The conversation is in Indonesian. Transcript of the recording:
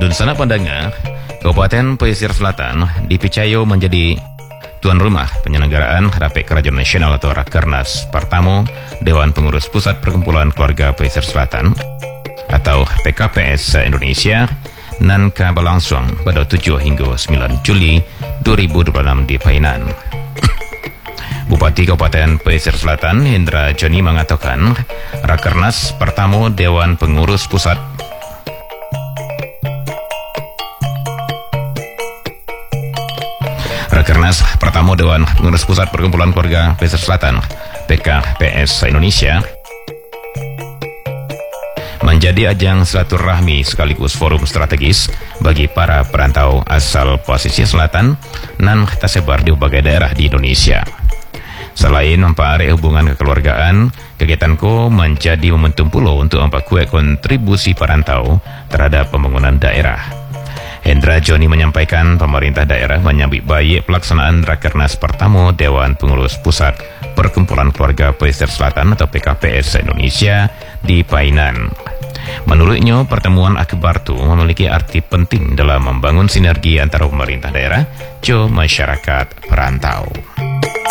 Dan sana pandangan, Kabupaten Pesisir Selatan dipercaya menjadi tuan rumah penyelenggaraan Rapek Kerajaan Nasional atau Rakernas pertama Dewan Pengurus Pusat Perkumpulan Keluarga Pesisir Selatan atau PKPS Indonesia nan berlangsung pada 7 hingga 9 Juli 2026 di Painan. Bupati Kabupaten Pesisir Selatan Hendra Joni mengatakan Rakernas pertama Dewan Pengurus Pusat Rakernas pertama Dewan Pengurus Pusat Perkumpulan Keluarga Pesisir Selatan PKPS Indonesia menjadi ajang silaturahmi sekaligus forum strategis bagi para perantau asal pesisir selatan nan tersebar di berbagai daerah di Indonesia. Selain memperoleh hubungan kekeluargaan, kegiatanku menjadi momentum pula untuk memperkuat kontribusi perantau terhadap pembangunan daerah. Hendra Joni menyampaikan pemerintah daerah menyambut baik pelaksanaan Rakernas pertama Dewan Pengurus Pusat Perkumpulan Keluarga Pesisir Selatan atau PKPS Indonesia di Painan. Menurutnya, pertemuan akbar itu memiliki arti penting dalam membangun sinergi antara pemerintah daerah dan masyarakat perantau.